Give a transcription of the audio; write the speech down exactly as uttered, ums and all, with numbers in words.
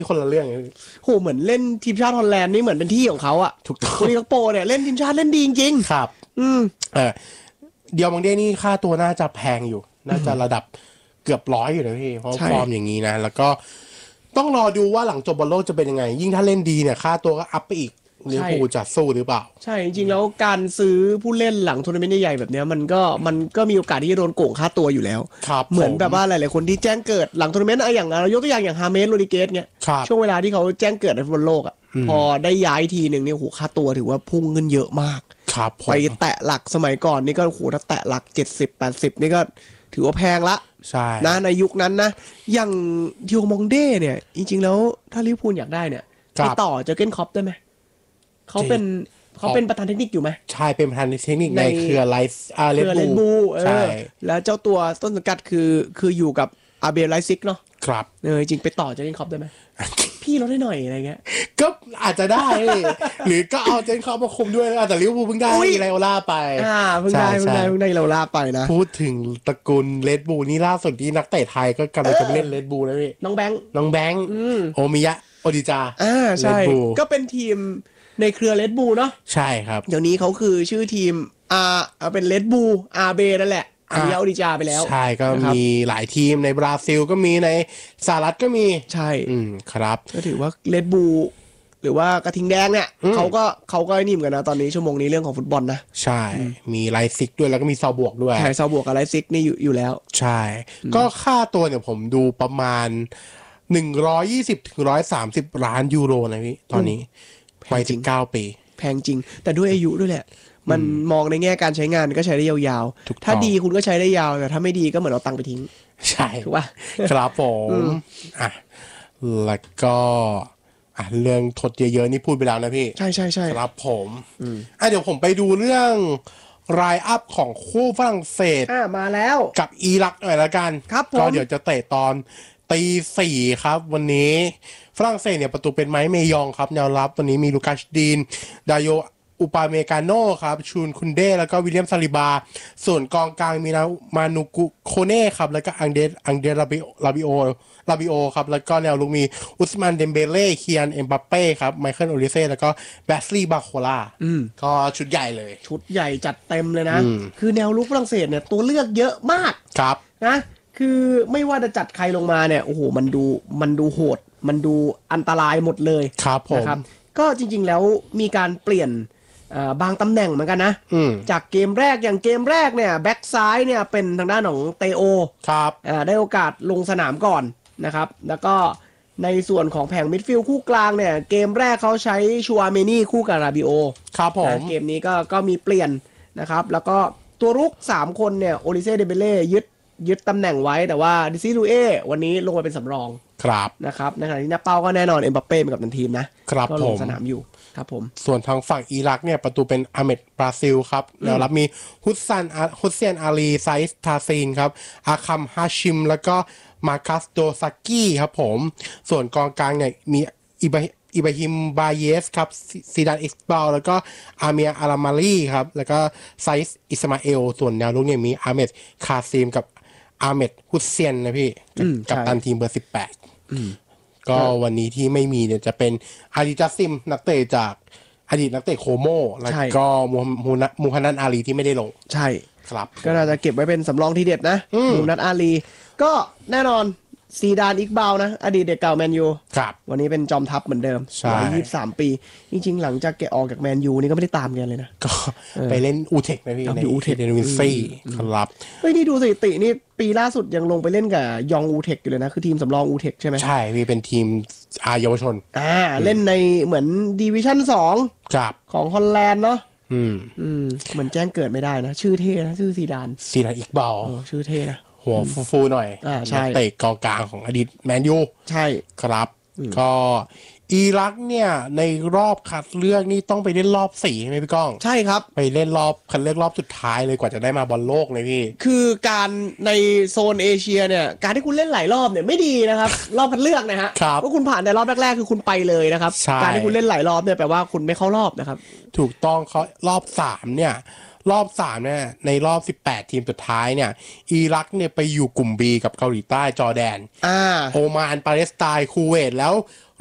คนละเรื่องโหเหมือนเล่นทีมชาติฮอลแลนด์นี่เหมือนเป็นที่ของเขาอะถูกต้องคนนี้เขาโปรเนี่ยเล่นทีมชาติเล่นดีจริงครับอืมเออเดียวบางเด้นี่ค่าตัวน่าจะแพงอยู่น่าจะระดับเกือบร้อยอยู่นะพี่เพราะฟอร์มอย่างนี้นะแล้วก็ต้องรอดูว่าหลังจบบอลโลกจะเป็นยังไงยิ่งถ้าเล่นดีเนี่ยค่าตัวก็อัพไปอีกลิเวอร์พูลจะสู้หรือเปล่าใช่จริงๆแล้วการซื้อผู้เล่นหลังทัวร์นาเมนต์ใหญ่ๆแบบนี้มันก็มันก็มีโอกาสที่จะโดนโกงค่าตัวอยู่แล้วเหมือนแบบว่าหลายๆคนที่แจ้งเกิดหลังทัวร์นาเมนต์อย่างเรายกตัวอย่างอย่างฮาเมสโรดิเกสเนี่ยช่วงเวลาที่เขาแจ้งเกิดในฟุตบอลโลกอ่ะพอได้ย้ายทีหนึ่งเนี่ยโหค่าตัวถือว่าพุ่งขึ้นเยอะมากไปแตะหลักสมัยก่อนนี่ก็โหถ้าแตะหลักเจ็ดสิบแปดสิบนี่ก็ถือว่าแพงละนะในยุคนั้นนะอย่างดิโอมองเด้เนี่ยจริงๆแล้วถ้าลิเวอร์พูลอยากได้เนี่ยไปต่อเจอเก้นคล็อปได้ไหมเขาเป็นเขาเป็นประธานเทคนิคอยู่ไหมใช่เป็นประธานเทคนิคในเครือไลฟ์อาร์เลนบูใช่แล้วเจ้าตัวต้นสังกัดคือคืออยู่กับอาเบลไลซิกเนาะครับเออจริงไปต่อเจนคอปได้ไหมพี่ลดได้หน่อยอะไรเงี้ยก็อาจจะได้หรือก็เอาเจนคอปมาคุมด้วยแต่ลิเวอร์พูลเพิ่งได้ไลโอล่าไปอ่าเพิ่งได้เพิ่งได้เพิ่งได้ไลโอล่าไปนะพูดถึงตระกูลเลดบูนี่ล่าสุดที่นักเตะไทยก็กำลังจะเล่นเลดบูแล้วพี่น้องแบงค์น้องแบงค์โอมิยะโอดิจาอ่าใช่ก็เป็นทีมในเครือเลดบูเนาะใช่ครับเดี๋ยวนี้เขาคือชื่อทีมอาเป็นเลดบูอาเบนั่นแหละอาเบโอดิจาไปแล้วใช่ก็มีหลายทีมในบราซิลก็มีในสหรัฐก็มีใช่อืมครับก็ถือว่าเลดบูหรือว่ากระทิงแดงเนี่ยเขาก็เขาก็นิ่มกันนะตอนนี้ชั่วโมงนี้เรื่องของฟุตบอลนะใช่มีไลซิกด้วยแล้วก็มีซาวบวกด้วยใช่ซาวบวกกับไลซิกนี่อยู่อยู่แล้วใช่ก็ค่าตัวเนี่ยผมดูประมาณหนึ่งร้อยยี่สิบถึงหนึ่งร้อยสามสิบล้านยูโรนะพี่ตอนนี้วัยสิบเก้าปีแพงจริงแต่ด้วยอายุด้วยแหละมันมองในแง่การใช้งานก็ใช้ได้ยาวๆถ้าดีคุณก็ใช้ได้ยาวแต่ถ้าไม่ดีก็เหมือนเอาตังค์ไปทิ้งใช่ถูกป่ะครับผมอ่ะแล้วก็อ่ะเรื่องทดเยอะๆนี่พูดไปแล้วนะพี่ใช่ใช่ใช่ครับผมอ่ะเดี๋ยวผมไปดูเรื่องรายอัพของคู่ฝรั่งเศสอ่ะมาแล้วกับอิรักหน่อยละกันครับผมก็เดี๋ยวจะเตะตอนตีสี่ครับวันนี้ฝรั่งเศสเนี่ยประตูเป็นไม้เมยองครับแนวรับวันนี้มีลูคัสดีนดาโยอุปาเมกาโน่ครับชูนคุนเดแล้วก็วิลเลียมซาลิบาส่วนกองกลางมีนามานูกุโคเน่ครับแล้วก็อังเดอังเดลาบิลาบิโอลาบิโอครับแล้วก็แนวลุกมีอุสมานเดมเบเล่เคียนเอ็มบัปเป้ครับไมเคิลโอลิเซ่แล้วก็แบสลีย์บาโคลาก็ชุดใหญ่เลยชุดใหญ่จัดเต็มเลยนะคือแนวลุกฝรั่งเศสเนี่ยตัวเลือกเยอะมากครับนะคือไม่ว่าจะจัดใครลงมาเนี่ยโอ้โหมันดูมันดูโหดมันดูอันตรายหมดเลยครับผมนะครับก็จริงๆแล้วมีการเปลี่ยนบางตำแหน่งเหมือนกันนะจากเกมแรกอย่างเกมแรกเนี่ยแบ็กซ้ายเนี่ยเป็นทางด้านของเตโอครับได้โอกาสลงสนามก่อนนะครับแล้วก็ในส่วนของแผงมิดฟิลด์คู่กลางเนี่ยเกมแรกเขาใช้ชูอาเมนี่คู่กับราบิโอครับผมเกมนี้ก็ก็มีเปลี่ยนนะครับแล้วก็ตัวรุกสามคนเนี่ยโอลิเซ่เดเบเล่ยึดยึดตำแหน่งไว้แต่ว่าดิซิลูเอวันนี้ลงมาเป็นสำรองครับนะครับในขณะที่หน้าเป้าก็แน่นอนเอ็มบัปเป้เป็นกับทีมนะครับก็ลงสนามอยู่ครับผมส่วนทางฝั่งอิรักเนี่ยประตูเป็นอาเมดบราซิลครับแล้วรับมีฮุสซันฮุสเซียนอาลีไซส์ทาซีนครับอาคัมฮาชิมแล้วก็มาคัสโดซากิครับผมส่วนกองกลางเนี่ยมีอิบาอิบราฮิมบาเยสครับซีดานอิสบาลแล้วก็อาเมียอารามาลีครับแล้วก็ไซส์อิสมาเอลส่วนแนวรุกเนี่ยมีอาเมดคาซีมกับอาเมดฮุสเซียนนะพี่กับตันทีมเบอร์สิบแปดก็วันนี้ที่ไม่มีเนี่ยจะเป็นอาริจัสซิมนักเตะจากอดีตนักเตะโคโมแล้วก็มูฮันนันอาลีที่ไม่ได้ลงใช่ครับก็น่าจะเก็บไว้เป็นสำรองทีเด็ดนะมูฮันนันอาลีก็แน่นอนซีดานอิกบาวนะอดีตเด็กเก่าแมนยูครับวันนี้เป็นจอมทัพเหมือนเดิมวัยยี่สิบสามปีจริงๆหลังจากแกออกจากแมนยูนี่ก็ไม่ได้ตามกันเลยนะก็ไปเล่นอูเทคนะพี่ในอูเทคเดนวินซี่ครับเฮ้ยนี่ดูสถิตินี่ปีล่าสุดยังลงไปเล่นกับยองอูเทคอยู่เลยนะคือทีมสำรองอูเทคใช่ไหมใช่พี่เป็นทีมอาเยาวชนอ่าเล่นในเหมือนดิวิชั่นสองของฮอลแลนด์เนาะอืมอืมเหมือนแจ้งเกิดไม่ได้นะชื่อเท่นะชื่อซีดานซีดานอิกบาลชื่อเท่นะหัวฟูๆหน่อยอ่าใช่เตะกองกลางของอดีตแมนยูใช่ครับก็อิรักเนี่ยในรอบคัดเลือกนี่ต้องไปเล่นรอบสี่ใช่ไหมพี่ก้องใช่ครับไปเล่นรอบคัดเลือกรอบสุดท้ายเลยกว่าจะได้มาบอลโลกเลยพี่คือการในโซนเอเชียเนี่ยการที่คุณเล่นหลายรอบเนี่ยไม่ดีนะครับ รอบคัดเลือกนะฮะเพราะคุณผ่านในรอบแรกๆคือคุณไปเลยนะครับการที่คุณเล่นหลายรอบเนี่ยแปลว่าคุณไม่เข้ารอบนะครับถูกต้องเขารอบสามเนี่ยรอบสามเนี่ยในรอบสิบแปดทีมสุดท้ายเนี่ยอิรักเนี่ยไปอยู่กลุ่ม B กับเกาหลีใต้จอร์แดนโอมานปาเลสไตน์คูเวตแล้ว